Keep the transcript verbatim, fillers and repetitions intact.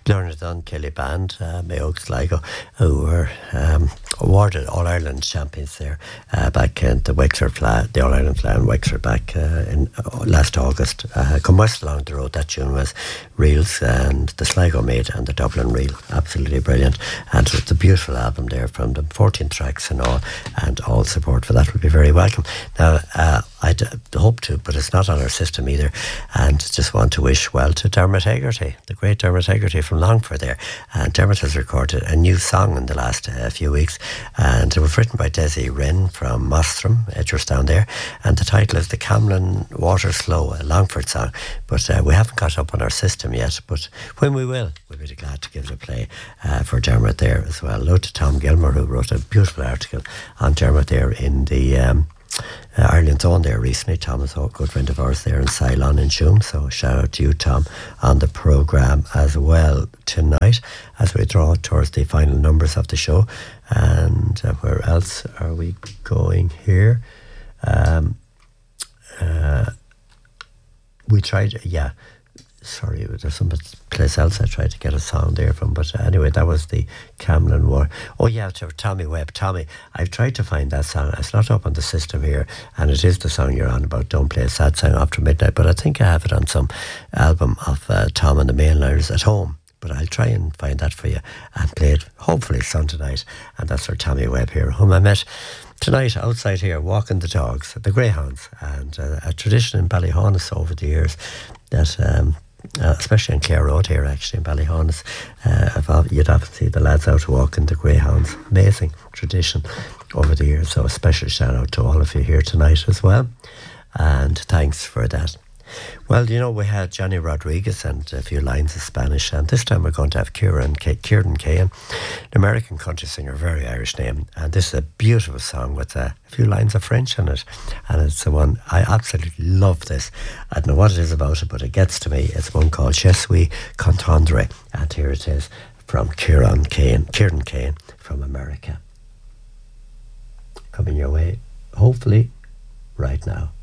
Lorna Dunn Kelly Band, uh, Mayo Sligo, who were um, awarded All Ireland champions there uh, back in the Wexford Fly, the All Ireland Fly in Wexford back uh, in uh, last August. Uh, come west along the road, that tune was Reels and the Sligo Maid and the Dublin Reel. Absolutely brilliant. And it's a beautiful album there from them, fourteen tracks and all, and all support for that would be very welcome. Now, uh, I'd uh, hope to, but it's not on our system either, and just want to wish well to Dermot Hegarty, the great Dermot Hegarty from Longford there. And Dermot has recorded a new song in the last uh, few weeks, and it was written by Desi Wren from Mostrom, Edgeworthstown there, and the title is The Camlin Water Slow, a Longford song, but uh, we haven't got up on our system yet, but when we will, we'll be glad to give it a play uh, for Dermot there as well. Hello to Tom Gilmore, who wrote a beautiful article on Dermot there in the um, uh, Ireland's Own there recently. Tom is a good friend of ours there in Ceylon in June, so shout out to you, Tom, on the programme as well tonight as we draw towards the final numbers of the show. And uh, where else are we going here? Um, uh, we tried, yeah, sorry, there's some place else I tried to get a song there from, but anyway, that was the Camlin War. Oh yeah, to Tommy Webb. Tommy, I've tried to find that song. It's not up on the system here, and it is the song you're on about, Don't Play a Sad Song After Midnight, but I think I have it on some album of uh, Tom and the Mainliners at home. But I'll try and find that for you and play it, hopefully some tonight. And that's for Tommy Webb here, whom I met tonight outside here, walking the dogs, the greyhounds, and uh, a tradition in Ballyhonus over the years that... Um, Uh, especially in Clare Road here, actually, in Ballyhonus. Uh, you'd often see the lads out walking the greyhounds. Amazing tradition over the years. So a special shout out to all of you here tonight as well. And thanks for that. Well, you know, we had Johnny Rodriguez and a few lines of Spanish, and this time we're going to have Kieran, K- Kieran Cahan, an American country singer, very Irish name, and this is a beautiful song with a, a few lines of French in it, and it's the one, I absolutely love this. I don't know what it is about it, but it gets to me. It's one called Je suis contendre, and here it is from Kieran Cahan, Kieran Cahan from America. Coming your way, hopefully, right now.